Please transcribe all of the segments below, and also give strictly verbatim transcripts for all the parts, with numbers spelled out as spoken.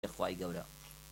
خوای گەورە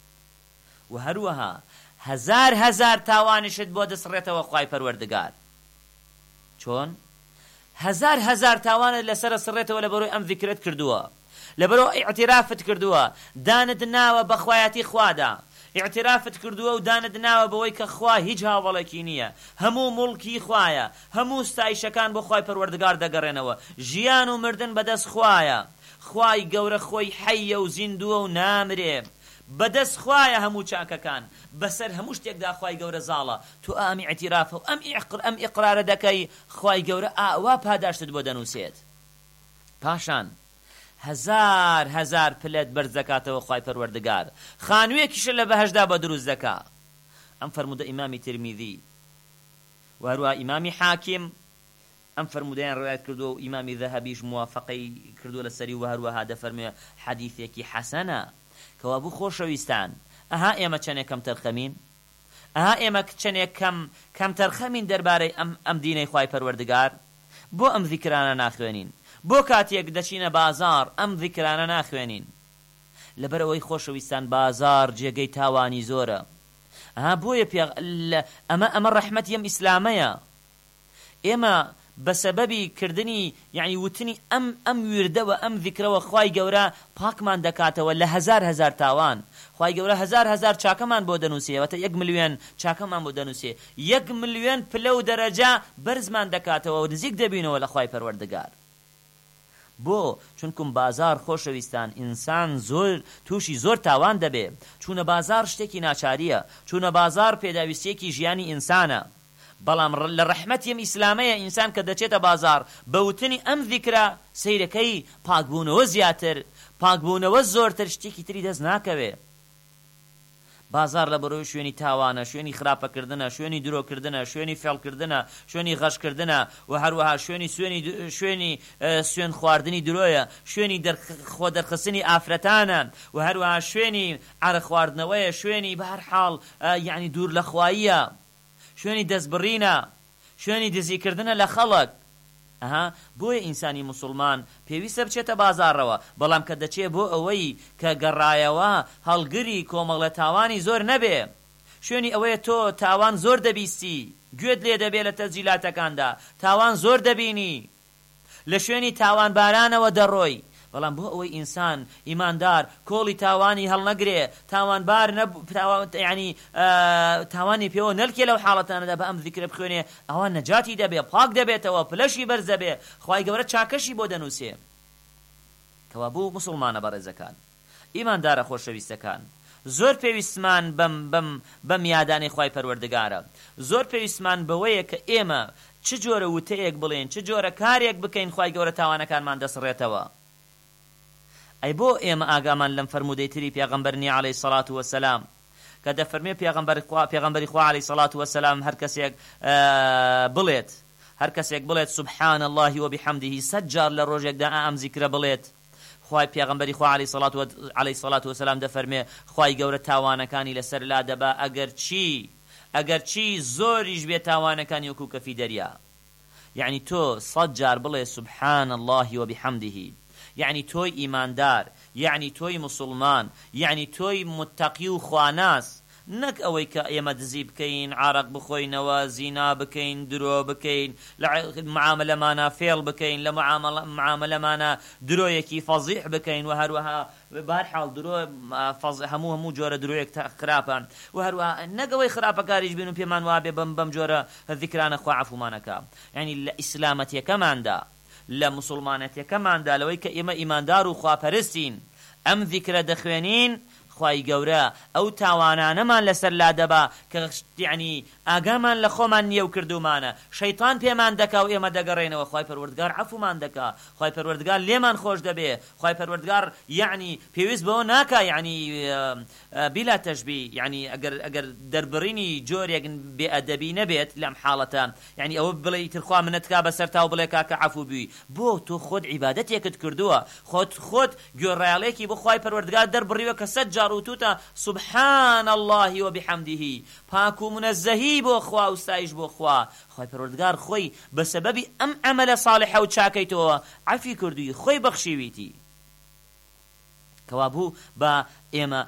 و هەروەها هەزار هەزار تاوانشت بۆ دەسڕێتەوە خوای پەروەردگار. چۆن؟ هەزار هەزار تاوانت لەسەر سڕێتەوە لە بەرۆی ئەم ذیکرت کردووە، لە بەرۆ ئیعتیرافت کردووە، دانت ناوە بە خوایەتی خوادا، ئیعترافت کردووە و دانت ناوە بەوەی کە خوا هیچ هاوڵێکی نییە، هەموو موڵکی خوایە، هەموو ستایشەکان بۆ خوای پەروەردگار دەگەڕێنەوە، ژیان و مردن بەدەست خوایە، خوای گەورە خۆی حەیە و زیندووە و نامرێ، بەدەست خوایە هەموو چاکەکان، بەسەر هەموو شتێکدا خوای گەورە زاڵە. تو ئەم ئیعترافە و ئەم ئەم ئیقرارە دەکەی، خوای گەورە ئاوا پاداشتت بۆ دەنووسێت. پاشان هەزار هەزار پلەت بەرز دەکاتەوە خوای پەروەردگار، خانوویەکیشە لە بەهەشدا بە دروست دەکا. ئەم فەرموودە ئیمامی ترمیذی و هەروەها ئیمامی حاکم ئەم فەرموودەیان ڕوایەت کردو و ئیمامی ذەهەبیش موافقەی کردو لەسەری و هەروەها دەفەرمێ حەدیثێکی حەسەنە. کەوا بوو خۆشەویستان، ئەها ئێمە چەندێک کەم تەرخەمین، ئەها ئێمە چەندێک کەم کەم تەرخەمین دەربارەی ئەم ئەم دینەی خوای پەروەردگار، بۆ ئەم ذیکرانە ناخوێنین، بۆ کاتێک دەچینە بازار ئەم ذیکرانە ناخوێنین. لەبەرەوەی خۆشەویستان بازار جێگەی تاوانی زۆرە. ئەها بۆیە ئەمە ئەمە ڕەحمەتی ئەم ئیسلامەیە. ئێمە بەسەبەبی کردنی یعنی وتنی ئەم ئەم وردەوە ئەم ذیکرەوە خوای گەورە پاکمان دەکاتەوە لە هەزار هەزار تاوان. خوای گەورە هەزار هەزار چاکەمان بۆ دەنووسێ، یەک ملیۆن چاکەمان بۆ دەنووسێ، یەک ملیۆن پلە و دەرەجە بەرزمان دەکاتەوە و نزیک دەبینەوە لە خوای پەروەردگار. بۆ چونکم بازار خۆشەویستان ئینسان زۆر تووشی زۆر تاوان دەبێ. چوونە بازار شتێکی ناچاریە، چوونە بازار پێداویستێکی ژیانی ئینسانە. بەڵام لە ڕەحمەتی ئەم ئیسلامەیە ئینسان کە دەچێتە بازار بەوتنی ئەم ذیکرە سەیرەکەی پاکبوونەوە زیاتر، پاکبوونەوە زۆرتر، شتێکی تری دەست ناکەوێ. بازار لە بەرۆی شوێنی تاوانە، شوێنی خراپەکردنە، شوێنی درۆکردنە، شوێنی فێڵکردنە، شوێنی غەشکردنە و هەروەها شوێنی شوێنی سوێن خواردنی درۆیە، شوێنی خۆ دەرخستنی ئافرەتانە و هەروەها شوێنی عەرە خواردنەوەیە، شوێنی بە هەر حاڵ یعنی دوور لە خواییە، شوێنی دەستبڕینە، شوێنی دزیکردنە لە خەڵک. ئەها بۆیە ئینسانی موسڵمان پێویستە بچێتە بازارەوە، بەڵام کە دەچێت بۆ ئەوەی کە گەڕایەوە هەڵگری کۆمەڵە تاوانی زۆر نەبێ، شوێنی ئەوەیە تۆ تاوان زۆر دەبیستی، گوێت لێ دەبێت لە تەسجیلاتەکاندا، تاوان زۆر دەبینی، لە شوێنی تاوان بارانەوە دەڕۆی. بەڵام بۆ ئەوەی ئینسان ئیماندار کۆڵی تاوانی هەڵنەگرێ، تاوانبار ینی تاوانی پێوە نەلکێ لەو حاڵەتانەدا بە ئەم ذیکرە بخوێنێ، ئەوان نەجاتی دەبێ، پاک دەبێتەوە، پلەشی بەرز دەبێ، خوای گەورە چاکەشی بۆ دەنووسێ. کەوا بوو موسڵمانە بەڕێزەکان، ئیماندارە خۆشەویستەکان، زۆر پێویستمان بەم بەم بەم یادانەی خوای پەروەردگارە، زۆر پێویستمان بەوەیە کە ئێمە چ جۆرە وتەیەک بڵێن، چ جۆرە کارێک بکەین خوای گەورە تاوانەکانمان دەسڕێتەوە. ئەی بۆ ئێمە ئاگامان لەم فەرموودەی تری پێغەمبەرنی عەلەیهی سەڵات وەسەلام کە دەفەرمێ پێغەمبەری خوا عەلەیهی سەڵات وەسەلام هەر کەسێک بڵێت هەر کەسێک بڵێت سوبحان الله وبحەمده سەد جار لە ڕۆژێکدا ئەم ذیکرە بڵێت، خوای پێغەمبەری خوا عەلەیهی سەڵات وەسەلام دەفەرمێ خوای گەورە تاوانەکانی لەسەر لا دەبا ئەگەر چی ئەگەر چی زۆریش بێ تاوانەکانی وەکو کەفی دەریا. یعنی تۆ سەد جار بڵێ سوبحان الله وبحەمده، یعنی تۆی ئیماندار، یعنی تۆی موسڵمان، یعنی تۆی متەقی و خواناس، نەک ئەوەی کە ئێمە دزی بکەین، عارق بخۆینەوە، زینا بکەین، درۆ بکەین، لە معاملەمانە فێڵ بکەین، لە معاملەمانە درۆیەکی فەزیح بکەین و هەروەها بەهەرحاڵ درۆ هەموو هەموو جۆرە درۆیەک خراپە و هەروەها نەک ئەوەی خراپەکاریش بین و پێمان وابێ بەم بەم جۆرە ذیکرانە خوا عەفومانەکە. یعنی لە ئیسلامەتیەکەماندا، لە موسڵمانەتیەکەماندا، لەوەی کە ئێمە ئیماندار و خواپەرستین، ئەم ذیکرە دەخوێنین، خوای گەورە ئەو تاوانانەمان لەسەر لا دەبا کە یعنی ئاگامان لە خۆمان نییە و کردومانە، شەیطان پێمان دەکا و ئێمە دەگەڕێنەوە، خوای پەروەردگار عەفومان دەکا، خوای پەروەردگار لێمان خۆش دەبێ، خوای پەروەردگار یعنی پێویست بەوە ناکا یعنی بلا تەشبیه، یعنی ئەگەر ئەگەر دەربڕینی جۆرێک بێئەدەبی نەبێت لەم حاڵەتە، یعنی ئەوە بڵێ ئیتر خوا منەت کا بەسەر تا و بڵێ کاکە عەفو بووی، بۆ تۆ خۆت عیبادەتێکت کردووە، خۆت خۆت گوێڕایەڵێکی بۆ خوای پەروەردگار دەربڕیوە کە سەد جار وتوتە سوبحان الله وبحەمده، پاک و منەزەهی بۆ خوا و ستایش بۆ خوا. خوای پەروەردگار خۆی بەسەبەبی ئەم عەمەلە ساڵحە و چاکەیتەوە عەفی کردووی، خۆی بەخشیویتی. کەوا بوو بە ئێمە